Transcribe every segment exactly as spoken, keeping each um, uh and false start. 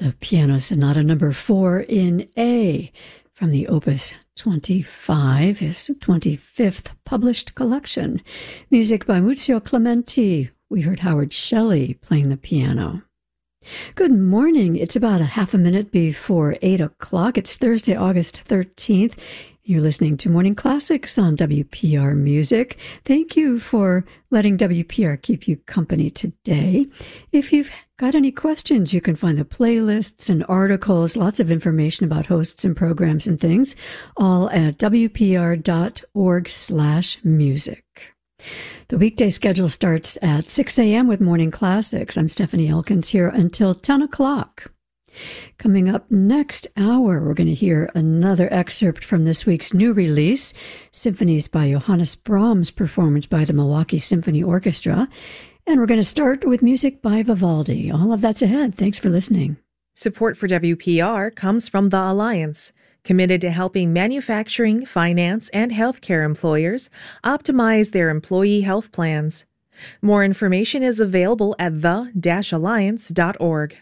the Piano Sonata number four in A from the Opus twenty-five, his twenty-fifth published collection. Music by Muzio Clementi. We heard Howard Shelley playing the piano. Good morning. It's about a half a minute before eight o'clock. It's Thursday, August thirteenth. You're listening to Morning Classics on W P R Music. Thank you for letting W P R keep you company today. If you've got any questions, you can find the playlists and articles, lots of information about hosts and programs and things, all at w p r dot org slash music. The weekday schedule starts at six a.m. with Morning Classics. I'm Stephanie Elkins here until ten o'clock. Coming up next hour, we're going to hear another excerpt from this week's new release, Symphonies by Johannes Brahms, performed by the Milwaukee Symphony Orchestra. And we're going to start with music by Vivaldi. All of that's ahead. Thanks for listening. Support for W P R comes from the Alliance, committed to helping manufacturing, finance, and healthcare employers optimize their employee health plans. More information is available at the dash alliance dot org.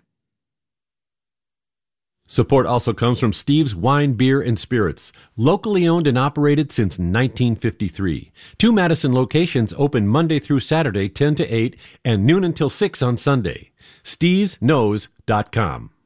Support also comes from Steve's Wine, Beer, and Spirits, locally owned and operated since nineteen fifty-three. Two Madison locations open Monday through Saturday, ten to eight, and noon until six on Sunday. stevesknows dot com.